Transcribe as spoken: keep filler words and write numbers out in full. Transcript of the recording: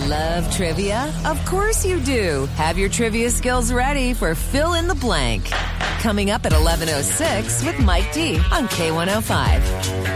Love trivia? Of course you do. Have your trivia skills ready for Fill in the Blank. Coming up at eleven oh six with Mike D on K one oh five.